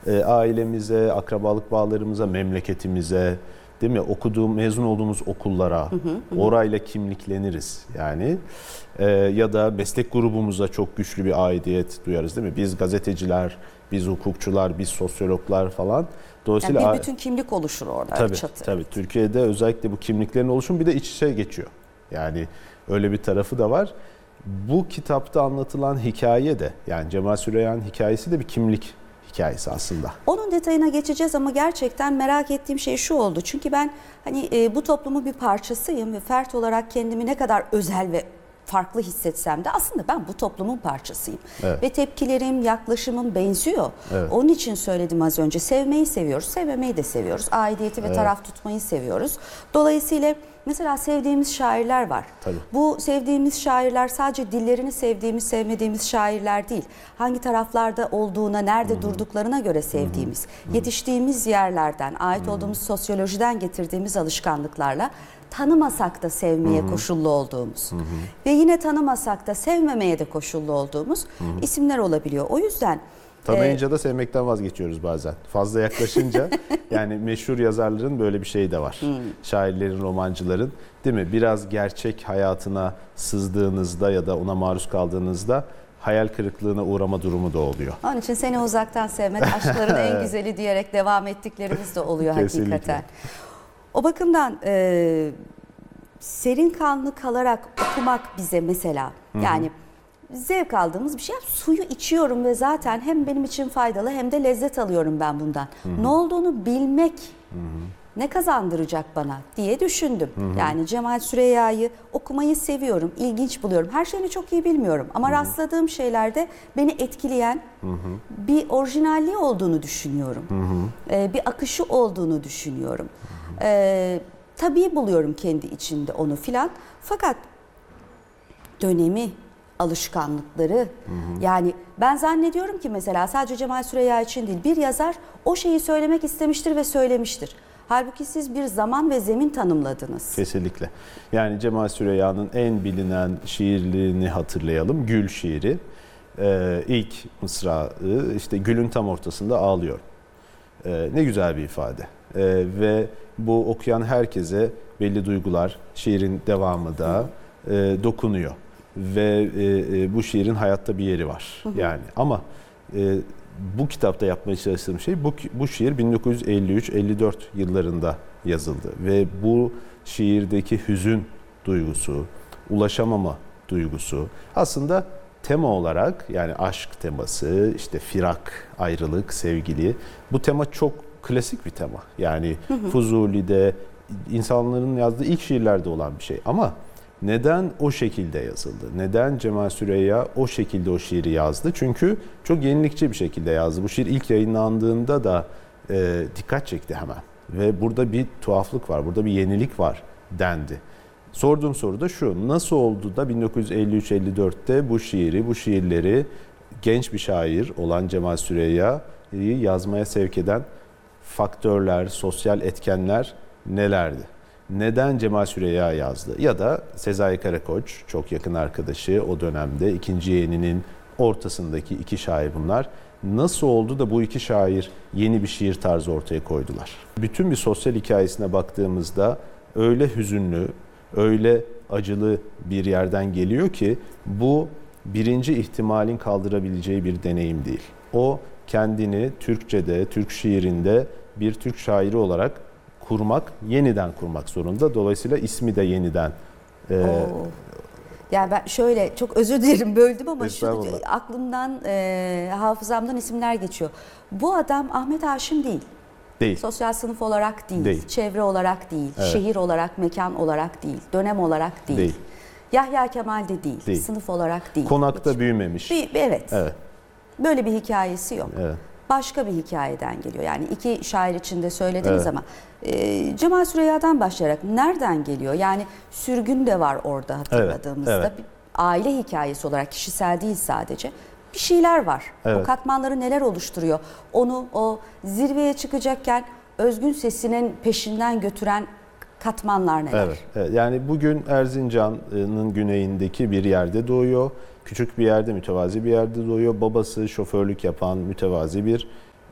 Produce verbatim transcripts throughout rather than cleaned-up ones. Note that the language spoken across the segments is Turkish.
e, ailemize, akrabalık bağlarımıza, memleketimize, değil mi? Okuduğum, mezun olduğumuz okullara, hı hı, hı. orayla kimlikleniriz yani. E, ya da meslek grubumuza çok güçlü bir aidiyet duyarız, değil mi? Biz gazeteciler, biz hukukçular, biz sosyologlar falan. Dolayısıyla yani bir bütün kimlik oluşur orada. Tabii, çatı. tabii. Türkiye'de özellikle bu kimliklerin oluşumu bir de iç içe geçiyor. Yani öyle bir tarafı da var. Bu kitapta anlatılan hikaye de, yani Cemal Süreyya'nın hikayesi de bir kimlik hikayesi aslında. Onun detayına geçeceğiz ama gerçekten merak ettiğim şey şu oldu. Çünkü ben hani e, bu toplumun bir parçasıyım ve fert olarak kendimi ne kadar özel ve farklı hissetsem de aslında ben bu toplumun parçasıyım. Evet. Ve tepkilerim, yaklaşımım benziyor. Evet. Onun için söyledim az önce. Sevmeyi seviyoruz, sevmemeyi de seviyoruz. Aidiyeti ve evet. taraf tutmayı seviyoruz. Dolayısıyla mesela sevdiğimiz şairler var. Tabii. Bu sevdiğimiz şairler sadece dillerini sevdiğimiz, sevmediğimiz şairler değil. Hangi taraflarda olduğuna, nerede Hı-hı. durduklarına göre sevdiğimiz, Hı-hı. yetiştiğimiz yerlerden, ait Hı-hı. olduğumuz sosyolojiden getirdiğimiz alışkanlıklarla tanımasak da sevmeye Hı-hı. koşullu olduğumuz Hı-hı. ve yine tanımasak da sevmemeye de koşullu olduğumuz Hı-hı. isimler olabiliyor. O yüzden tanıyınca e... da sevmekten vazgeçiyoruz bazen. Fazla yaklaşınca yani meşhur yazarların böyle bir şeyi de var. Hı. Şairlerin, romancıların, değil mi? Biraz gerçek hayatına sızdığınızda ya da ona maruz kaldığınızda hayal kırıklığına uğrama durumu da oluyor. Onun için seni uzaktan sevmek aşkların en güzeli diyerek devam ettiklerimiz de oluyor hakikaten. O bakımdan e, serin kanlı kalarak okumak bize mesela Hı-hı. yani zevk aldığımız bir şey. Suyu içiyorum ve zaten hem benim için faydalı hem de lezzet alıyorum ben bundan. Hı-hı. Ne olduğunu bilmek Hı-hı. ne kazandıracak bana diye düşündüm. Hı-hı. Yani Cemal Süreyya'yı okumayı seviyorum, ilginç buluyorum. Her şeyini çok iyi bilmiyorum ama Hı-hı. rastladığım şeylerde beni etkileyen Hı-hı. bir orijinalliği olduğunu düşünüyorum. Ee, bir akışı olduğunu düşünüyorum. Ee, tabii buluyorum kendi içinde onu filan. Fakat dönemi, alışkanlıkları hı hı. yani ben zannediyorum ki mesela sadece Cemal Süreyya için değil, bir yazar o şeyi söylemek istemiştir ve söylemiştir. Halbuki siz bir zaman ve zemin tanımladınız. Kesinlikle. Yani Cemal Süreyya'nın en bilinen şiirlerini hatırlayalım. Gül şiiri. Ee, ilk mısrağı işte gülün tam ortasında ağlıyor. Ee, ne güzel bir ifade. Ee, ve bu okuyan herkese belli duygular, şiirin devamı da e, dokunuyor. Ve e, bu şiirin hayatta bir yeri var. Hı hı. Yani ama e, bu kitapta yapmaya çalıştığım şey, bu, bu şiir bin dokuz yüz elli üç elli dört yıllarında yazıldı. Ve bu şiirdeki hüzün duygusu, ulaşamama duygusu aslında tema olarak, yani aşk teması, işte firak, ayrılık, sevgili, bu tema çok klasik bir tema. Yani hı hı. Fuzuli'de, insanların yazdığı ilk şiirlerde olan bir şey. Ama neden o şekilde yazıldı? Neden Cemal Süreyya o şekilde o şiiri yazdı? Çünkü çok yenilikçi bir şekilde yazdı. Bu şiir ilk yayınlandığında da e, dikkat çekti hemen. Ve burada bir tuhaflık var, burada bir yenilik var dendi. Sorduğum soru da şu: nasıl oldu da bin dokuz yüz elli üç elli dörtte bu şiiri, bu şiirleri genç bir şair olan Cemal Süreyya'yı yazmaya sevk eden faktörler, sosyal etkenler nelerdi? Neden Cemal Süreyya yazdı? Ya da Sezai Karakoç, çok yakın arkadaşı o dönemde, ikinci yeğeninin ortasındaki iki şair bunlar. Nasıl oldu da bu iki şair yeni bir şiir tarzı ortaya koydular? Bütün bir sosyal hikayesine baktığımızda öyle hüzünlü, öyle acılı bir yerden geliyor ki bu birinci ihtimalin kaldırabileceği bir deneyim değil. O kendini Türkçe'de, Türk şiirinde bir Türk şairi olarak kurmak, yeniden kurmak zorunda. Dolayısıyla ismi de yeniden. E, yani ben şöyle, çok özür dilerim böldüm ama şu aklımdan, e, hafızamdan isimler geçiyor. Bu adam Ahmet Haşim değil. Değil. Sosyal sınıf olarak değil, değil. Çevre olarak değil, evet. şehir olarak, mekan olarak değil, dönem olarak değil. değil. Yahya Kemal de değil, değil. Sınıf olarak değil. Konakta Hiç. büyümemiş. Bir, evet. evet. Böyle bir hikayesi yok. Evet. Başka bir hikayeden geliyor. Yani iki şair için de söylediniz evet. ama e, Cemal Süreyya'dan başlayarak nereden geliyor? Yani sürgün de var orada hatırladığımızda. Evet. Evet. Bir aile hikayesi olarak, kişisel değil sadece. Bir şeyler var. Evet. O katmanları neler oluşturuyor? Onu o zirveye çıkacakken özgün sesinin peşinden götüren katmanlar neler? Evet, evet. Yani bugün Erzincan'ın güneyindeki bir yerde doğuyor. Küçük bir yerde, mütevazi bir yerde doğuyor. Babası şoförlük yapan mütevazi bir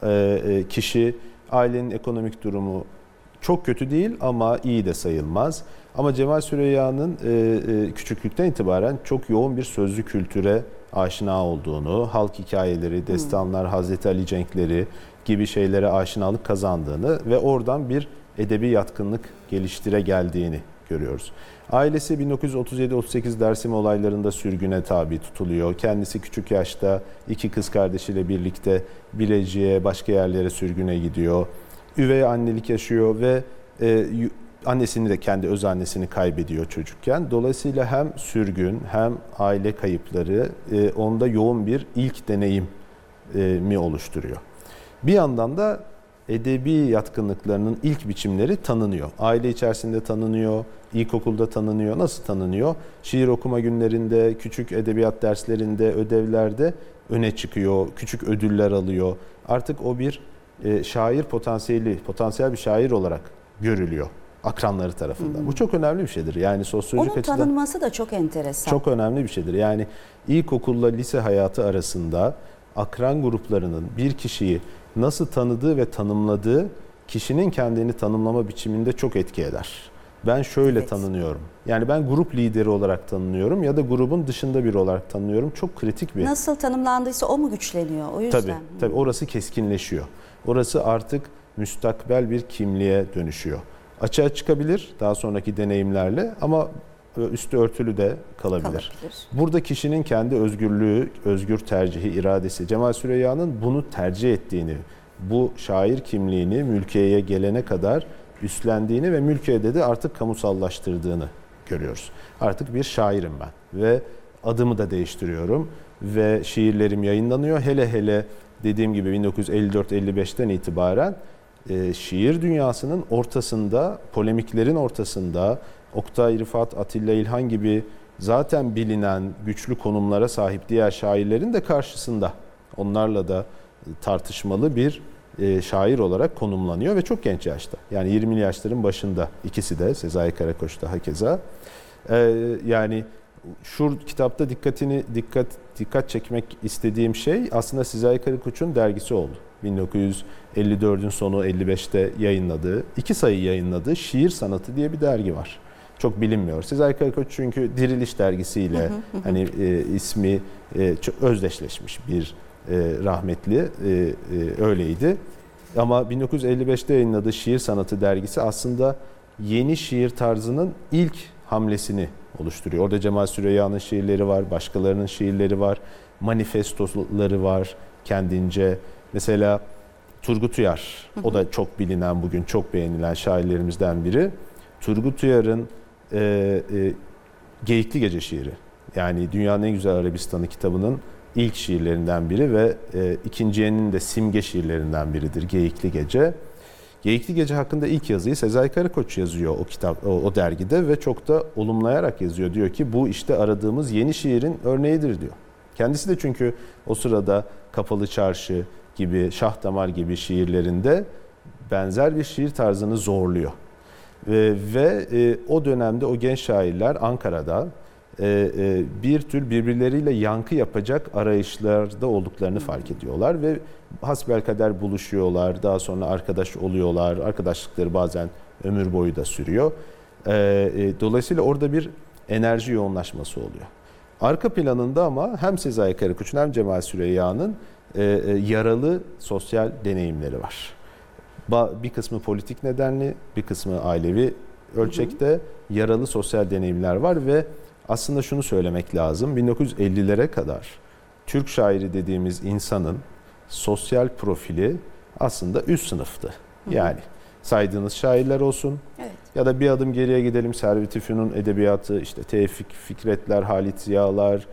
e, kişi ailenin ekonomik durumu çok kötü değil ama iyi de sayılmaz. Ama Cemal Süreyya'nın e, e, küçüklükten itibaren çok yoğun bir sözlü kültüre aşina olduğunu, halk hikayeleri, destanlar, Hazreti Ali cenkleri gibi şeylere aşinalık kazandığını ve oradan bir edebi yatkınlık geliştire geldiğini görüyoruz. Ailesi bin dokuz yüz otuz yedi otuz sekiz Dersim olaylarında sürgüne tabi tutuluyor. Kendisi küçük yaşta iki kız kardeşiyle birlikte Bilecik'e, başka yerlere sürgüne gidiyor. Üvey annelik yaşıyor ve e, annesini de kendi öz annesini kaybediyor çocukken. Dolayısıyla hem sürgün hem aile kayıpları e, onda yoğun bir ilk deneyim e, mi oluşturuyor. Bir yandan da edebi yatkınlıklarının ilk biçimleri tanınıyor. Aile içerisinde tanınıyor, ilkokulda tanınıyor. Nasıl tanınıyor? Şiir okuma günlerinde, küçük edebiyat derslerinde, ödevlerde öne çıkıyor, küçük ödüller alıyor. Artık o bir e, şair potansiyeli, potansiyel bir şair olarak görülüyor akranları tarafından. Hmm. Bu çok önemli bir şeydir. Yani sosyolojik Onun açıdan tanınması da çok enteresan. çok önemli bir şeydir. Yani ilkokulla lise hayatı arasında akran gruplarının bir kişiyi nasıl tanıdığı ve tanımladığı kişinin kendini tanımlama biçiminde çok etki eder. Ben şöyle evet. tanınıyorum. Yani ben grup lideri olarak tanınıyorum ya da grubun dışında biri olarak tanınıyorum. Çok kritik bir. Nasıl tanımlandıysa o mu güçleniyor? O yüzden. Tabii, tabii orası keskinleşiyor. Orası artık müstakbel bir kimliğe dönüşüyor. Açığa çıkabilir daha sonraki deneyimlerle ama üstü örtülü de kalabilir. kalabilir. Burada kişinin kendi özgürlüğü, özgür tercihi, iradesi, Cemal Süreyya'nın bunu tercih ettiğini, bu şair kimliğini mülkiyeye gelene kadar üstlendiğini ve mülkiyede de artık kamusallaştırdığını görüyoruz. Artık bir şairim ben ve adımı da değiştiriyorum ve şiirlerim yayınlanıyor. Hele hele dediğim gibi bin dokuz yüz elli dört elli beşten itibaren e, şiir dünyasının ortasında, polemiklerin ortasında, Oktay Rıfat, Atilla İlhan gibi zaten bilinen güçlü konumlara sahip diğer şairlerin de karşısında onlarla da tartışmalı bir e, şair olarak konumlanıyor ve çok genç yaşta. Yani yirmili yaşların başında ikisi de Sezai Karakoç da hakeza. E, yani şu kitapta dikkatini dikkat dikkat çekmek istediğim şey aslında Sezai Karakoç'un dergisi oldu. bin dokuz yüz elli dördün sonu elli beşte yayınladığı, iki sayı yayınladığı Şiir Sanatı diye bir dergi var. Çok bilinmiyor. Sezai Karakoç çünkü Diriliş dergisiyle hani e, ismi e, çok özdeşleşmiş bir e, rahmetli e, e, öyleydi. Ama bin dokuz yüz elli beşte yayınladığı Şiir Sanatı dergisi aslında yeni şiir tarzının ilk hamlesini oluşturuyor. Orada Cemal Süreyya'nın şiirleri var, başkalarının şiirleri var, manifestoları var kendince. Mesela Turgut Uyar, o da çok bilinen bugün çok beğenilen şairlerimizden biri. Turgut Uyar'ın e, e, Geyikli Gece şiiri, yani Dünyanın En Güzel Arabistanı kitabının ilk şiirlerinden biri ve e, ikinciyenin de simge şiirlerinden biridir Geyikli Gece. Geyikli Gece hakkında ilk yazıyı Sezai Karakoç yazıyor o kitap, o, o dergide ve çok da olumlayarak yazıyor. Diyor ki bu işte aradığımız yeni şiirin örneğidir diyor. Kendisi de çünkü o sırada Kapalı Çarşı gibi, Şah Damal gibi şiirlerinde benzer bir şiir tarzını zorluyor. Ve, ve e, o dönemde o genç şairler Ankara'da e, e, bir tür birbirleriyle yankı yapacak arayışlarda olduklarını fark ediyorlar ve hasbelkader buluşuyorlar, daha sonra arkadaş oluyorlar, arkadaşlıkları bazen ömür boyu da sürüyor. E, e, dolayısıyla orada bir enerji yoğunlaşması oluyor. Arka planında ama hem Sezai Karakoç'un hem Cemal Süreyya'nın e, e, yaralı sosyal deneyimleri var. Bir kısmı politik nedenli, bir kısmı ailevi ölçekte hı hı. yaralı sosyal deneyimler var ve aslında şunu söylemek lazım. bin dokuz yüz ellilere kadar Türk şairi dediğimiz insanın sosyal profili aslında üst sınıftı. Hı hı. Yani saydığınız şairler olsun evet. ya da bir adım geriye gidelim, Servet-i Fünun edebiyatı, işte Tevfik Fikretler, Halit Ziya'lar,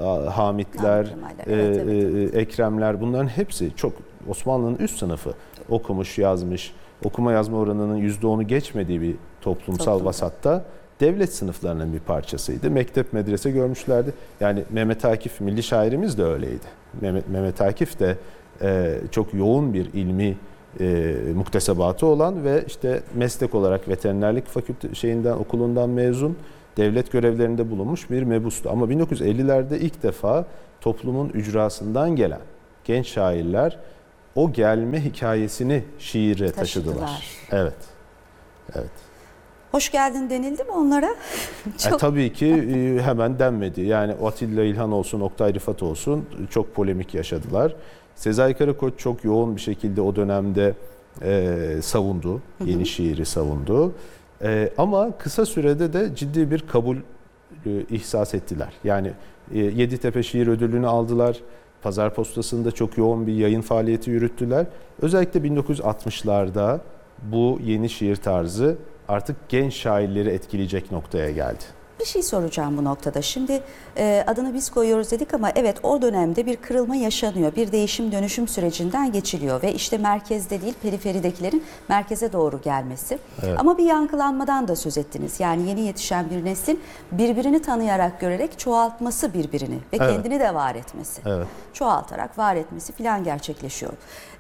Hamitler, e, e, Ekremler, bunların hepsi çok Osmanlı'nın üst sınıfı. Okumuş, yazmış, okuma yazma oranının yüzde onu geçmediği bir toplumsal Toplumda. vasatta devlet sınıflarının bir parçasıydı. Mektep, medrese görmüşlerdi. Yani Mehmet Akif, milli şairimiz de öyleydi. Mehmet, Mehmet Akif de e, çok yoğun bir ilmi e, muktesebatı olan ve işte meslek olarak veterinerlik fakülte şeyinden, okulundan mezun, devlet görevlerinde bulunmuş bir mebustu. Ama bin dokuz yüz ellilerde ilk defa toplumun ücrasından gelen genç şairler o gelme hikayesini şiire taşıdılar. Taşıdılar. Evet. Evet. Hoş geldin denildi mi onlara? Çok... E, tabii ki e, hemen denmedi. Yani Atilla İlhan olsun, Oktay Rıfat olsun çok polemik yaşadılar. Sezai Karakoç çok yoğun bir şekilde o dönemde e, savundu. Yeni hı hı. şiiri savundu. E, ama kısa sürede de ciddi bir kabul e, ihsas ettiler. Yani e, Yeditepe Şiir Ödülünü aldılar. Pazar Postası'nda çok yoğun bir yayın faaliyeti yürüttüler. Özellikle bin dokuz yüz altmışlarda bu yeni şiir tarzı artık genç şairleri etkileyecek noktaya geldi. Bir şey soracağım bu noktada. Şimdi e, adını biz koyuyoruz dedik ama evet o dönemde bir kırılma yaşanıyor. Bir değişim dönüşüm sürecinden geçiliyor ve işte merkezde değil periferidekilerin merkeze doğru gelmesi. Evet. Ama bir yankılanmadan da söz ettiniz. Yani yeni yetişen bir neslin birbirini tanıyarak, görerek çoğaltması birbirini ve evet. kendini de var etmesi. Evet. Çoğaltarak var etmesi filan gerçekleşiyor.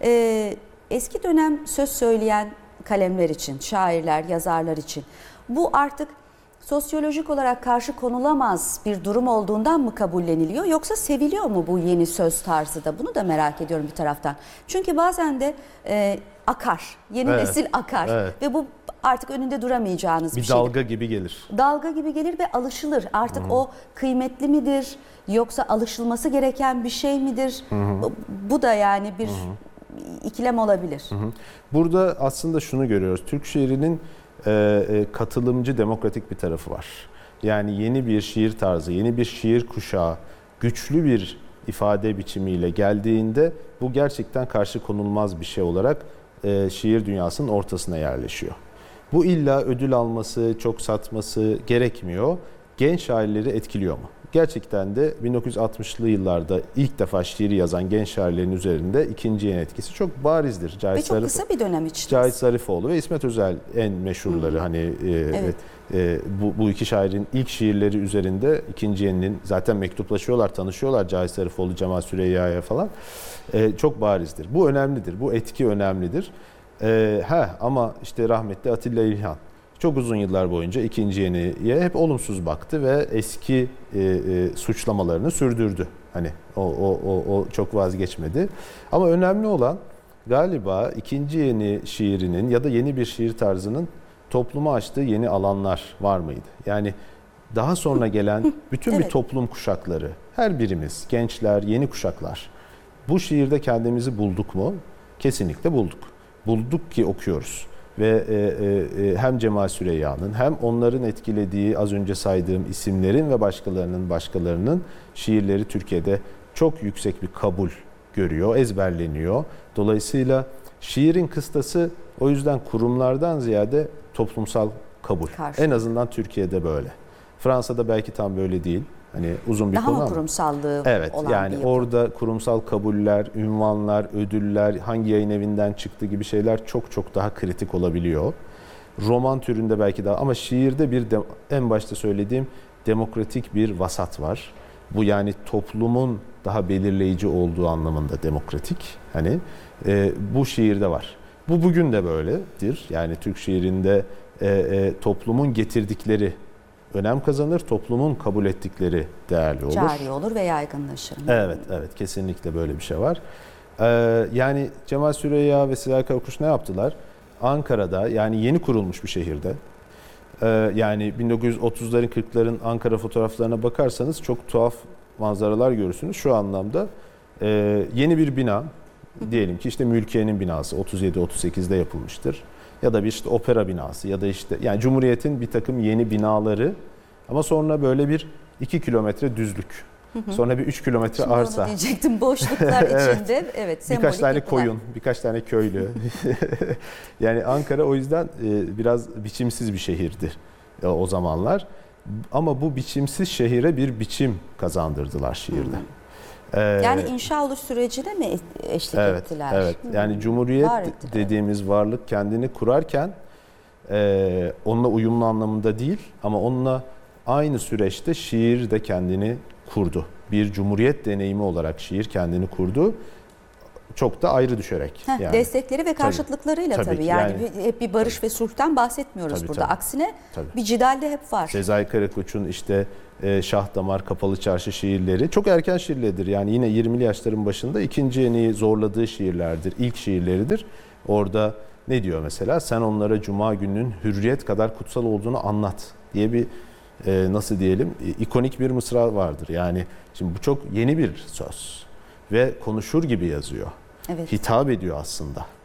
E, eski dönem söz söyleyen kalemler için, şairler, yazarlar için bu artık sosyolojik olarak karşı konulamaz bir durum olduğundan mı kabulleniliyor yoksa seviliyor mu bu yeni söz tarzı da? Bunu da merak ediyorum bir taraftan. Çünkü bazen de e, akar, yeni evet, nesil akar evet. ve bu artık önünde duramayacağınız bir, bir şeydir. Bir dalga gibi gelir. Dalga gibi gelir ve alışılır. Artık Hı-hı. o kıymetli midir yoksa alışılması gereken bir şey midir? Bu, bu da yani bir Hı-hı. ikilem olabilir. Hı-hı. Burada aslında şunu görüyoruz. Türk şiirinin e, katılımcı, demokratik bir tarafı var. Yani yeni bir şiir tarzı, yeni bir şiir kuşağı, güçlü bir ifade biçimiyle geldiğinde bu gerçekten karşı konulmaz bir şey olarak e, şiir dünyasının ortasına yerleşiyor. Bu illa ödül alması, çok satması gerekmiyor. Genç şairleri etkiliyor mu? Gerçekten de bin dokuz yüz altmışlı yıllarda ilk defa şiiri yazan genç şairlerin üzerinde ikinci yeni etkisi çok barizdir. Cahit ve çok Zarif, kısa bir dönem için. Cahit Zarifoğlu ve İsmet Özel en meşhurları. Hı. Hani e, evet. e, bu, bu iki şairin ilk şiirleri üzerinde ikinci yeninin zaten mektuplaşıyorlar, tanışıyorlar Cahit Zarifoğlu, Cemal Süreyya'ya falan. E, çok barizdir. Bu önemlidir. Bu etki önemlidir. E, heh, ama işte rahmetli Atilla İlhan çok uzun yıllar boyunca ikinci yeniye hep olumsuz baktı ve eski e, e, suçlamalarını sürdürdü. Hani o, o, o, o çok vazgeçmedi. Ama önemli olan galiba ikinci yeni şiirinin ya da yeni bir şiir tarzının topluma açtığı yeni alanlar var mıydı? Yani daha sonra gelen bütün evet. bir toplum kuşakları, her birimiz, gençler, yeni kuşaklar bu şiirde kendimizi bulduk mu? Kesinlikle bulduk. Bulduk ki okuyoruz. Ve e, e, hem Cemal Süreyya'nın hem onların etkilediği az önce saydığım isimlerin ve başkalarının başkalarının şiirleri Türkiye'de çok yüksek bir kabul görüyor, ezberleniyor. Dolayısıyla şiirin kıstası o yüzden kurumlardan ziyade toplumsal kabul. Karşı. En azından Türkiye'de böyle. Fransa'da belki tam böyle değil. Hani uzun bir Daha konu mı ama. kurumsallığı evet, olan yani bir yapı? orada kurumsal kabuller, ünvanlar, ödüller, hangi yayın evinden çıktı gibi şeyler çok çok daha kritik olabiliyor. Roman türünde belki daha ama şiirde bir de, en başta söylediğim demokratik bir vasat var. Bu yani toplumun daha belirleyici olduğu anlamında demokratik. Hani e, bu şiirde var. Bu bugün de böyledir. Yani Türk şiirinde e, e, toplumun getirdikleri önem kazanır, toplumun kabul ettikleri değerli olur. Cari olur ve yaygınlaşır. Evet, evet kesinlikle böyle bir şey var. Ee, yani Cemal Süreyya ve Sezai Karakoç ne yaptılar? Ankara'da yani yeni kurulmuş bir şehirde. Ee, yani bin dokuz yüz otuzların kırkların Ankara fotoğraflarına bakarsanız çok tuhaf manzaralar görürsünüz. Şu anlamda e, yeni bir bina, diyelim ki işte Mülkiye'nin binası otuz yedi otuz sekizde yapılmıştır. Ya da bir işte opera binası ya da işte yani Cumhuriyet'in bir takım yeni binaları ama sonra böyle bir iki kilometre düzlük. Hı hı. Sonra bir üç kilometre Şimdi arsa. Onu diyecektim boşluklar evet. içinde. Evet, birkaç tane yapılar. koyun, birkaç tane köylü. Yani Ankara o yüzden biraz biçimsiz bir şehirdi o zamanlar. Ama bu biçimsiz şehire bir biçim kazandırdılar şiirde. Hı. Yani inşa oluş sürecine mi eşlik evet, ettiler? Evet. Yani Cumhuriyet dediğimiz varlık kendini kurarken e, onunla uyumlu anlamında değil ama onunla aynı süreçte şiir de kendini kurdu. Bir Cumhuriyet deneyimi olarak şiir kendini kurdu. çok da ayrı düşerek. Heh, yani. Destekleri ve karşıtlıklarıyla tabii. Tabii, tabii. Yani, Yani- bir- hep bir barış tabii. ve sulhtan bahsetmiyoruz Tabii, burada. tabii. Aksine Tabii. bir cidal de hep var. Sezai Karakoç'un işte e, Şah Damar, Kapalı Çarşı şiirleri çok erken şiirleridir. Yani yine yirmili yaşların başında ikinci yeniyi zorladığı şiirlerdir. İlk şiirleridir. Orada ne diyor mesela? Sen onlara Cuma gününün hürriyet kadar kutsal olduğunu anlat diye bir e, nasıl diyelim e, ikonik bir mısra vardır. Yani şimdi bu çok yeni bir söz ve konuşur gibi yazıyor. Evet. Hitap ediyor aslında.